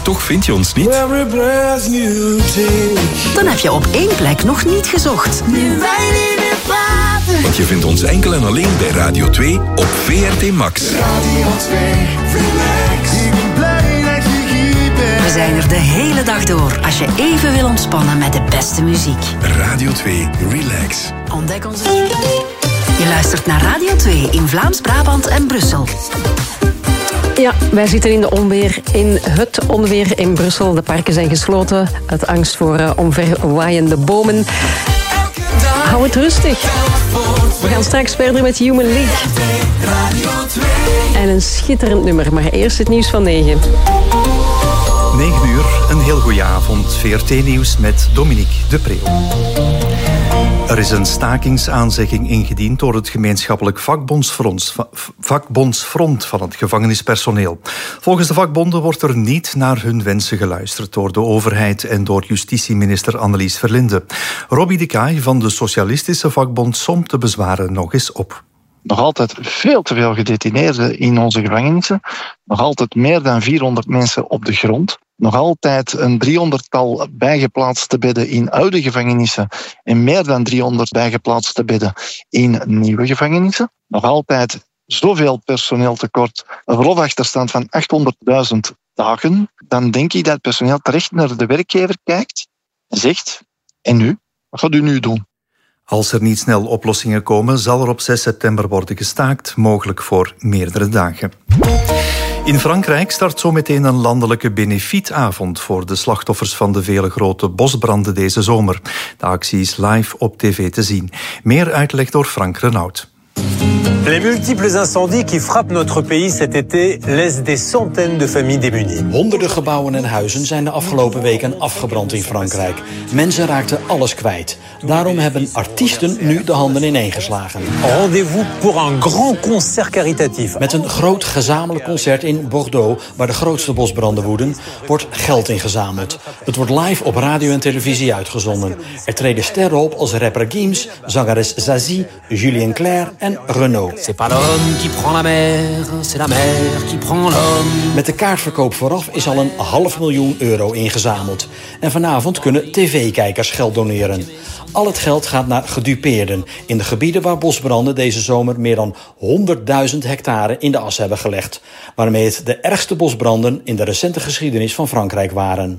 toch vind je ons niet? Dan heb je op één plek nog niet gezocht. Nu wij niet meer praten. Want je vindt ons enkel en alleen bij Radio 2 op VRT Max. Radio 2, relax. Ik ben blij dat je hier bent. We zijn er de hele dag door als je even wil ontspannen met de beste muziek. Radio 2, relax. Ontdek onze... Je luistert naar Radio 2 in Vlaams-Brabant en Brussel. Ja, wij zitten in het onweer in Brussel. De parken zijn gesloten uit angst voor omverwaaiende bomen. Hou het rustig. We gaan straks verder met Human League. En een schitterend nummer, maar eerst het nieuws van 9. 9 uur, een heel goede avond. VRT-nieuws met Dominique de Preeuw. Er is een stakingsaanzegging ingediend door het gemeenschappelijk vakbondsfront van het gevangenispersoneel. Volgens de vakbonden wordt er niet naar hun wensen geluisterd door de overheid en door justitieminister Annelies Verlinde. Robbie de Kaai van de Socialistische Vakbond somt de bezwaren nog eens op. Nog altijd veel te veel gedetineerden in onze gevangenissen. Nog altijd meer dan 400 mensen op de grond. Nog altijd een 300-tal bijgeplaatste bedden in oude gevangenissen en meer dan 300 bijgeplaatste bedden in nieuwe gevangenissen. Nog altijd zoveel personeeltekort, een verlofachterstand van 800.000 dagen. Dan denk ik dat het personeel terecht naar de werkgever kijkt en zegt: en nu? Wat gaat u nu doen? Als er niet snel oplossingen komen, zal er op 6 september worden gestaakt, mogelijk voor meerdere dagen. In Frankrijk start zometeen een landelijke benefietavond voor de slachtoffers van de vele grote bosbranden deze zomer. De actie is live op tv te zien. Meer uitleg door Frank Renaud. Les multiples incendies qui frappent notre pays cet été laissent des centaines de familles démunies. Honderden gebouwen en huizen zijn de afgelopen weken afgebrand in Frankrijk. Mensen raakten alles kwijt. Daarom hebben artiesten nu de handen ineengeslagen. Rendez-vous pour un grand concert caritatif. Met een groot gezamenlijk concert in Bordeaux, waar de grootste bosbranden woeden, wordt geld ingezameld. Het wordt live op radio en televisie uitgezonden. Er treden sterren op als rapper Gims, zangeres Zazie, Julien Clerc en Renaud. C'est pas l'homme qui prend la mer, c'est la mer qui prend l'homme. Met de kaartverkoop vooraf is al €500.000 ingezameld. En vanavond kunnen tv-kijkers geld doneren. Al het geld gaat naar gedupeerden in de gebieden waar bosbranden deze zomer meer dan 100.000 hectare in de as hebben gelegd. Waarmee het de ergste bosbranden in de recente geschiedenis van Frankrijk waren.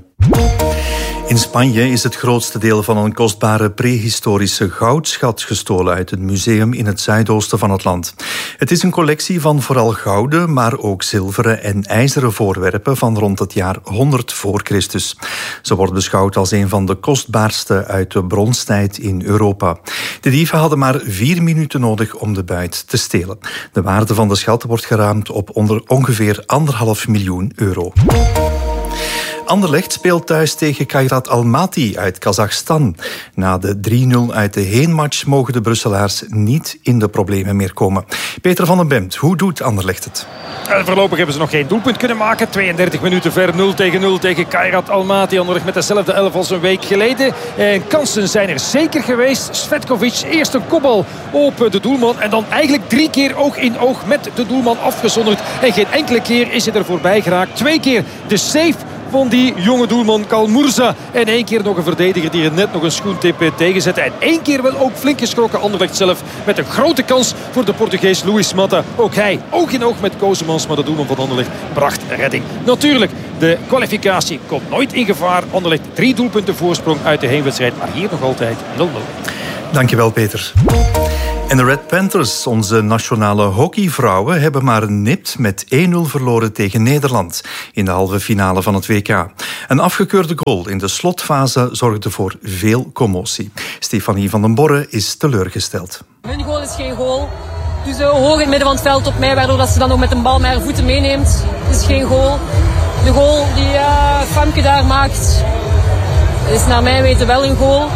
In Spanje is het grootste deel van een kostbare prehistorische goudschat gestolen uit een museum in het zuidoosten van het land. Het is een collectie van vooral gouden, maar ook zilveren en ijzeren voorwerpen van rond het jaar 100 voor Christus. Ze wordt beschouwd als een van de kostbaarste uit de bronstijd in Europa. De dieven hadden maar 4 minuten nodig om de buit te stelen. De waarde van de schat wordt geraamd op ongeveer €1,5 miljoen. Anderlecht speelt thuis tegen Kairat Almaty uit Kazachstan. Na de 3-0 uit de heenmatch mogen de Brusselaars niet in de problemen meer komen. Peter van den Bemt, hoe doet Anderlecht het? Voorlopig hebben ze nog geen doelpunt kunnen maken. 32 minuten ver, 0-0 tegen Kairat Almaty. Anderlecht met dezelfde 11 als een week geleden. En kansen zijn er zeker geweest. Svetkovic, eerst een kopbal op de doelman. En dan eigenlijk 3 keer oog in oog met de doelman afgezonderd. En geen enkele keer is hij er voorbij geraakt. 2 keer de save van die jonge doelman Kalmurza. En 1 keer nog een verdediger die er net nog een schoentip tegenzette. En 1 keer wel ook flink geschrokken Anderlecht zelf. Met een grote kans voor de Portugees Luis Mata. Ook hij oog in oog met Kozemans. Maar de doelman van Anderlecht bracht redding. Natuurlijk, de kwalificatie komt nooit in gevaar. Anderlecht 3 doelpunten voorsprong uit de heenwedstrijd. Maar hier nog altijd 0-0. Dankjewel, Peter. En de Red Panthers, onze nationale hockeyvrouwen, hebben maar nipt met 1-0 verloren tegen Nederland in de halve finale van het WK. Een afgekeurde goal in de slotfase zorgde voor veel commotie. Stefanie van den Borre is teleurgesteld. Hun goal is geen goal. Dus hoog in het midden van het veld op mij, waardoor dat ze dan ook met een bal met haar voeten meeneemt. Het is geen goal. De goal die Famke daar maakt, is naar mijn weten wel een goal.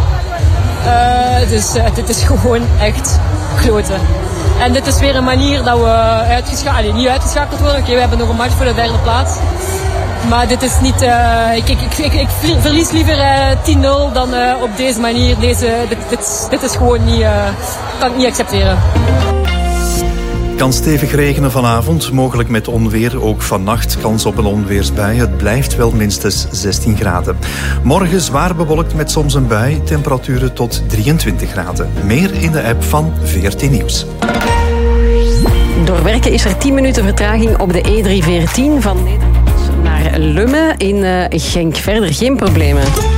Dus dit is gewoon echt kloten. En dit is weer een manier dat we niet uitgeschakeld worden. Oké, we hebben nog een match voor de 3e plaats. Maar dit is niet... Ik verlies liever 10-0 dan op deze manier. Dit is gewoon niet... kan ik niet accepteren. kan stevig regenen vanavond, mogelijk met onweer. Ook vannacht kans op een onweersbui. Het blijft wel minstens 16 graden. Morgen zwaar bewolkt met soms een bui. Temperaturen tot 23 graden. Meer in de app van VRT Nieuws. Door werken is er 10 minuten vertraging op de E314 van Nederland naar Lummen in Genk. Verder geen problemen.